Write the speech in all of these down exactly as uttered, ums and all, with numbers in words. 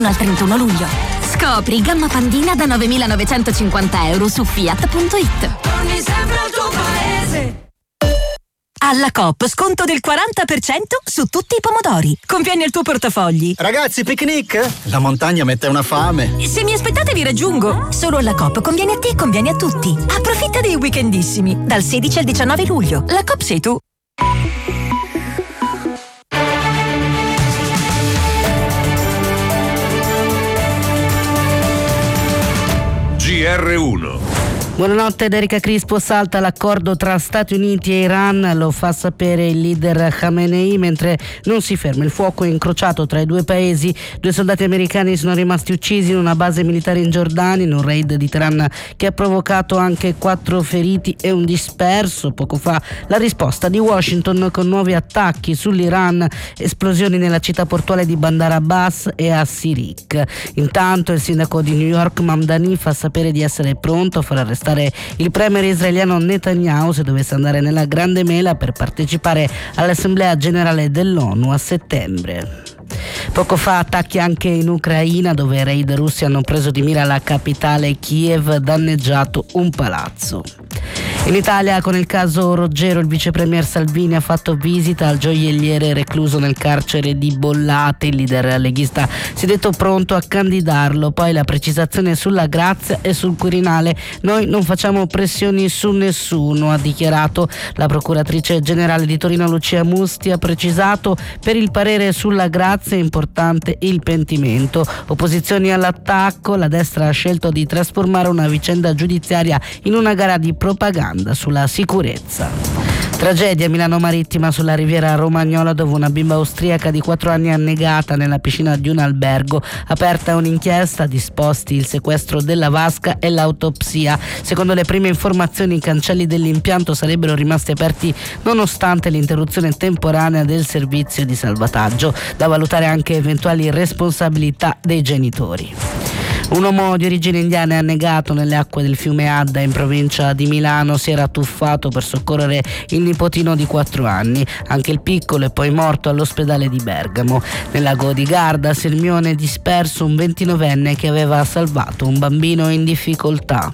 Al trentuno luglio. Scopri gamma Pandina da novemilanovecentocinquanta euro su Fiat punto it. Torni sempre al tuo paese. Alla Coop sconto del quaranta per cento su tutti i pomodori. Conviene il tuo portafogli. Ragazzi, picnic? La montagna mette una fame. Se mi aspettate vi raggiungo. Solo alla Coop conviene a te e conviene a tutti. Approfitta dei weekendissimi. Dal sedici al diciannove luglio. La Coop sei tu. G R uno. Buonanotte, ed Erika Crispo. Salta l'accordo tra Stati Uniti e Iran, lo fa sapere il leader Khamenei, mentre non si ferma il fuoco incrociato tra i due paesi. Due soldati americani sono rimasti uccisi in una base militare in Giordania, in un raid di Teheran che ha provocato anche quattro feriti e un disperso. Poco fa la risposta di Washington con nuovi attacchi sull'Iran, esplosioni nella città portuale di Bandar Abbas e a Sirik. Intanto il sindaco di New York Mamdani fa sapere di essere pronto a far arrestare il premier israeliano Netanyahu se dovesse andare nella Grande Mela per partecipare all'Assemblea Generale dell'ONU a settembre. Poco fa attacchi anche in Ucraina, dove raid russi hanno preso di mira la capitale Kiev, danneggiato un palazzo. In Italia, con il caso Roggero, il vice premier Salvini ha fatto visita al gioielliere recluso nel carcere di Bollate. Il leader leghista si è detto pronto a candidarlo. Poi la precisazione sulla Grazia e sul Quirinale: noi non facciamo pressioni su nessuno, ha dichiarato la procuratrice generale di Torino Lucia Musti. Ha precisato: per il parere sulla Grazia è importante il pentimento. Opposizioni all'attacco, la destra ha scelto di trasformare una vicenda giudiziaria in una gara di propaganda sulla sicurezza. Tragedia a Milano Marittima, sulla riviera romagnola, dove una bimba austriaca di quattro anni è annegata nella piscina di un albergo. Aperta un'inchiesta, disposti il sequestro della vasca e l'autopsia. Secondo le prime informazioni, i cancelli dell'impianto sarebbero rimasti aperti nonostante l'interruzione temporanea del servizio di salvataggio. Da valutare anche eventuali responsabilità dei genitori. Un uomo di origine indiana è annegato nelle acque del fiume Adda in provincia di Milano. Si era tuffato per soccorrere il nipotino di quattro anni. Anche il piccolo è poi morto all'ospedale di Bergamo. Nel lago di Garda, Sirmione, è disperso un ventinovenne che aveva salvato un bambino in difficoltà.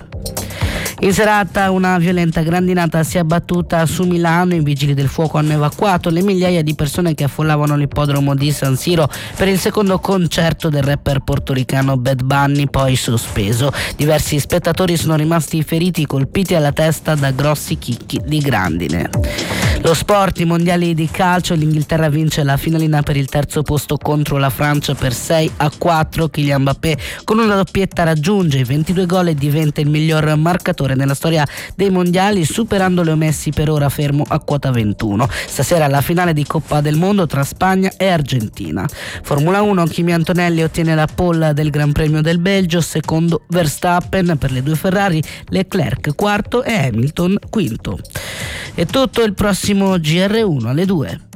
In serata una violenta grandinata si è abbattuta su Milano. I vigili del fuoco hanno evacuato le migliaia di persone che affollavano l'ippodromo di San Siro per il secondo concerto del rapper portoricano Bad Bunny, poi sospeso. Diversi spettatori sono rimasti feriti, colpiti alla testa da grossi chicchi di grandine. Lo sport, i mondiali di calcio, l'Inghilterra vince la finalina per il terzo posto contro la Francia per sei a quattro. Kylian Mbappé con una doppietta raggiunge i ventidue gol e diventa il miglior marcatore nella storia dei mondiali, superando Leo Messi, per ora fermo a quota ventuno. Stasera la finale di Coppa del Mondo tra Spagna e Argentina. Formula uno, Kimi Antonelli ottiene la pole del Gran Premio del Belgio, secondo Verstappen. Per le due Ferrari, Leclerc quarto e Hamilton quinto. È tutto, il prossimo G R uno alle due.